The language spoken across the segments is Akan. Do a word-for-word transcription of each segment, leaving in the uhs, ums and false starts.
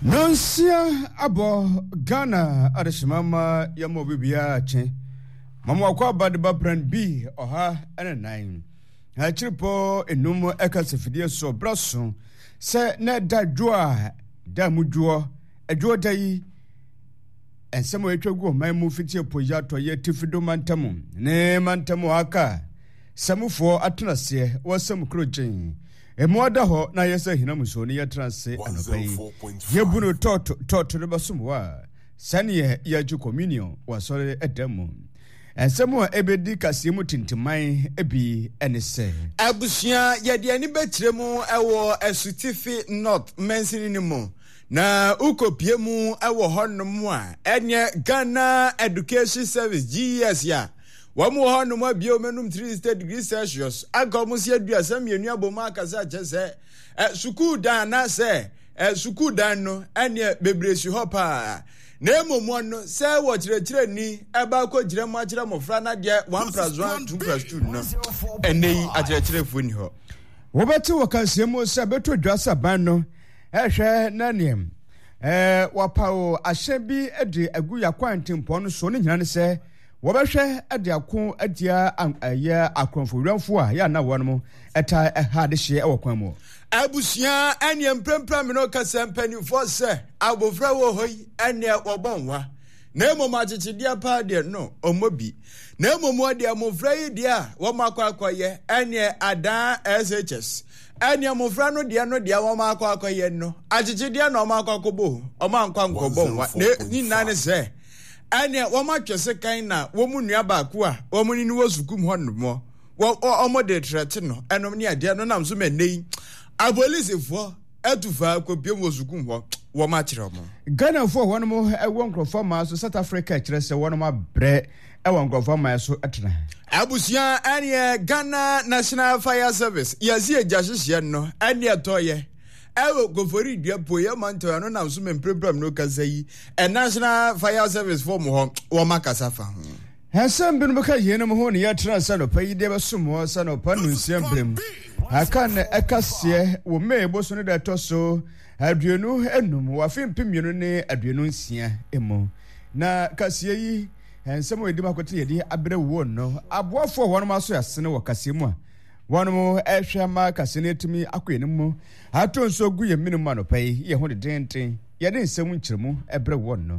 Nonsia abo Ghana adeshimama yamo bibia che mama akwa badba brand B oha ene nine ha chiripo enum ekasefidie so braso se na dadwoa da mudwo adwo dai ensemo etwagu omanmu fitie poja toye tifido mantamu ne mantamu aka samufo atenase wasam krojin Emoda ho na yesa hina musoni ya transe anopai yebuno toto toto ne basumwa sane ya ju communion wasore edemu ensemo ebedi kasemu tintimai ebi enese abusia yede ani betremu ewo esutifi north mensini ni mu na ukopie mu ewo honnom a enye Ghana Education Service G E S ya Wamu hanu mwa biyo menum three degrees Celsius. Aka musi ya duya sami yenu ya boma kasa chese. Eh, suku dan na se. Eh, suku dan no. Enye bebresi hopa. Nemo mwano. Se wachire chire ni. Eba ko jire mwa chire mofrana diye. one plus one, two plus two no. Ene achire chire funi ho. Wabati wakasemo se beto dwasa bano. Eh, she nani. Eh, wapao ashebi edi egu ya kwa ntimpono so ni njani se. Wabashe adiakon adia aya akronfo a ya na wonmo eta hade hye e wokwanmo abusia ene emprempra me no kasa mpanifo se abofra wo hoyi ene wobonwa na emom achichide pa de no omobi na emom ode amofra yi de a wo makwa akoye ene ada S H S ene amofra no de no de wo makwa akoye no achichide na o makwa kobo o mankwa nkobonwa ni nane se Anya wama twese kan na womu nua ba ko a womu ni wo sukum honmo wo omo de trete no enom ne ade no nam so menei abolisefo atufa kopiem wo sukum ho wo ma kire mo Ghana fo wonmo e won krofo ma so South Africa kire se wonmo abre e won krofo ma so etena abusia anya Ghana National Fire Service yazi ejahihye no anya toye Ewo gofori dia poye manto no na so memprepram no kasayi a National Fire Service for mo wo makasafa Hasan bin baka yene mo ne ya transa no payi de besumo sa no panu nsiambrem akan ekase wo mebo so ne da toso aduenu enum wa fimpimyenu ne aduenu nsia emu na kase yi ensemo edi makote yedi abre wo no aboafo wono maso yasene wo kase mu a Wanu ehwema kasenetimi akwenemu ato nso gu ye minimum anopai ye ho de denten ye de nsem nkyeremu ebre wonno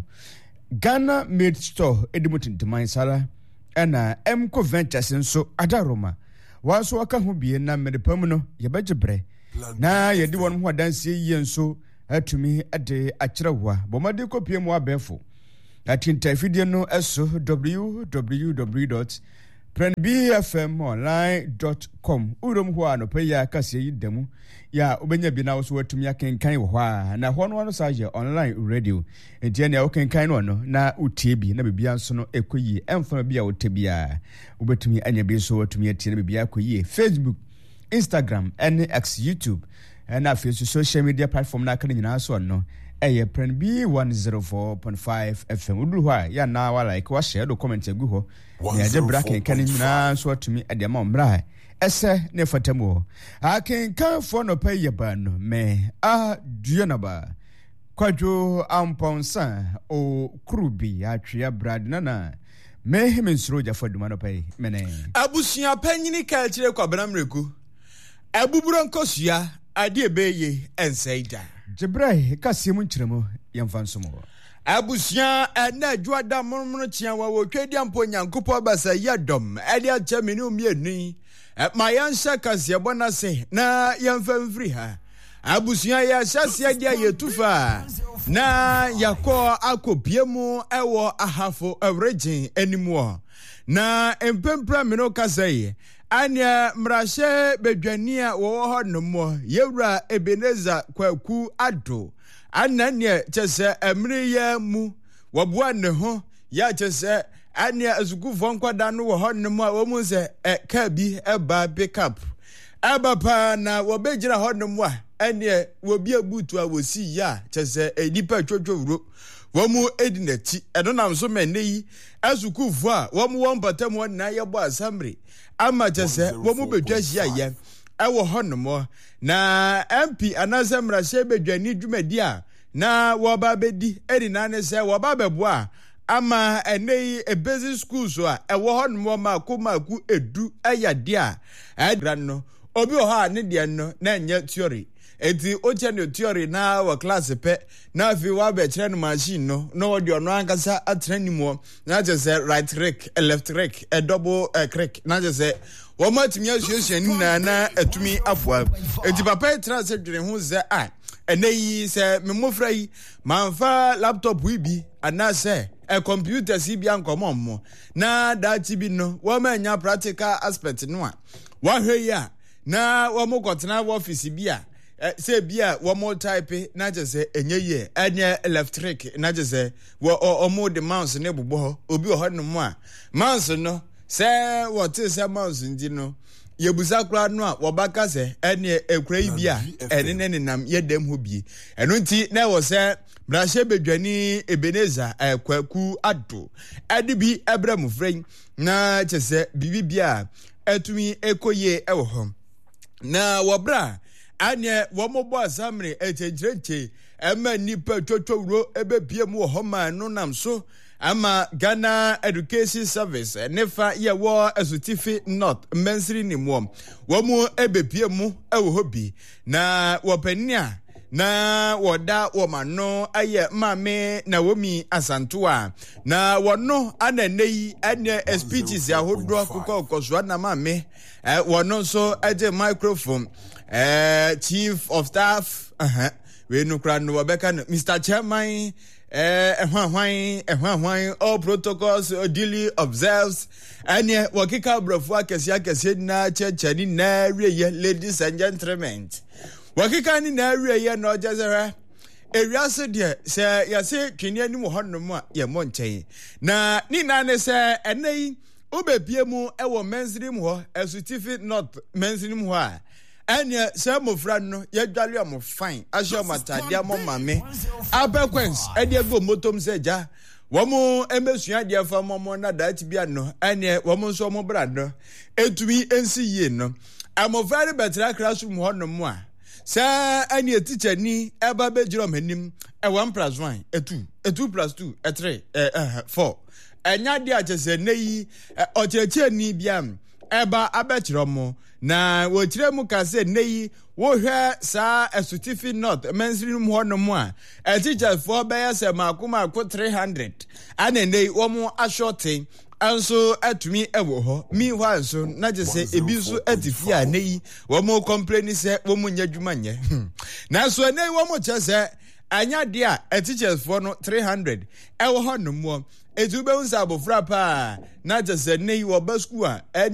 Ghana Made Store edimutintiman sala ena Emco Ventures nso adaroma wanso aka ho bie na medepam no ye begebre na ye de wonu ho danse ye nso atumi ade akyerewa bomade kopie mu abefo atintafidie no eso w w w dot pren b f m online dot com urom ho anopa ya kase yi demu ya obenya bi na wo watumi akenkan wo ha na ho no no sa je online radio enti na wo kenkan no no na utie bi na bibia nso no ekoyi emfa bi a wotebia obetumi anya bi so watumi atie na bibia akoyi Facebook, Instagram, and X, YouTube na Facebook social media platform na kan nyina so no eye pren b one oh four point five F M udu ho ya na wa like wa share do comment egu ho ya je bra ken kan nyina so atumi ade ma mbra ese ne fatamu aken kan fo no pay ye ba no me a duana ba kwadwo amponsa o krubi atwea brad nana me hemensro ja foduma no pay mene abusia panyini ka kire kwa bramreku abuburo nkosua ade ebeye ensaida Jebrai kasemu nkyeremu yemfansomo abusia na adwada monmono chia wa wo twedi ampo nyankopo basa yadom ade acha meni omienu ma yansha kase bona se na yemfamfiri ha abusia ya hyase ade yetufa na yakọ akopiemu ewo ahafo origin animu na empempra meno kasai anya mrashe bedwania wo ho no yewra Ebeneza kwaku ado ananye chese emri ya mu wabua ne ho ya chese anya azugufo nkwada no wo ho no wo mu se e ka bi eba pickup eba pa na wo begira ho no a anya wo bi abutu a wo si ya chese edipa twotwowro wo mu edinati eno nam so meneyi azugufo a wo mu won patam na yebo asamre ama chese wo mu bedwahia ye ewo honomo na M P anazemra shebe dwani dwumadi a na wɔba bɛdi ɛdi nane sɛ wɔba bɛboa ama ɛnɛ a basic school so a ɛwɔ hɔ no maako maako edu ɛyɛ de a ɛdra no obi wɔ hɔ a ne deɛ no na ɛnyɛ theory eti oche ne theory na wa class pe na fi wa be kire no machine no na wo de ono ankasa atra ni mo na je say right rake a left rake a double a crack na je say wo matimi asuasia ni na na atumi afoa eti papa tra se dwene ho ze a ene yi se me mofra yi manfa laptop wi bi ana se a computer si bi ankomo mo na dati bi no wo ma nya practical aspect no a wa hwe ya na wo mo kotena office bi a say bia one more type na just say enye ye anya electric na just say wo omo the mouse na bubo ho obi ho no mo a mouse no say what is a mouse ndi no ye busa kra no a wo baka say anya ekura yi bia ene ne nenam ye dem ho bi eno nti na wo say brashe bedwani Ebeneza ekwaku ado ade bi ebrem frɛn na just say bibi bia etumi ekoye ewo ho na wo bra anye womobo asamre echejreche ema nipa twotworo ebepie mu ho man no nam so ama Ghana Education Service nefa ye wo asutifi not mensiri ni mu womu ebepie mu ewo hobi na wopania na woda womano aye mame na womi asantoa na wono ananei anye speeches ya hodro kokọ okoso na mame wono so aje microphone Uh, Chief of Staff, uh-huh. We no kra no wabeka Mister Chairman, eh ehwan hwan ehwan hwan all protocols duly observes anya wakika brofo akese akese na chechani na wiye ladies and gentlemen wakika ni na wiye no jazera ewiase de se yase twene anim honom a ye mo nchen na ni na ne se enei obepie mu ewo mensirim ho asutifi not mensirim ho a anya se mofra no ye dwale am fine asho matade am mame abekwens ade go motom se ja womo emesua de fa momo na dati bia no anya womo so mo bra no etumi ensi ye no am very better classroom ho no mo a se anya teacher ni eba bejiro manim e one plus one e two e two plus two e three e four anya de agese neyi ocheche ni bia eba abechiro mo na wo tire mu ka se neyi wo hwe sa asutifi not mensirim ho no mo a a teacher for be se makoma ko three hundred ana nei wo mo ashorting anso atumi ewo ho mi ho anso na je se ebi so atifi a nei wo mo complain se wo mo nyadwuma nye na so nei wo mo che se anya de a teachers for no three hundred ewo ho no mo etu be unsa abofra pa na je se nei wo ba school a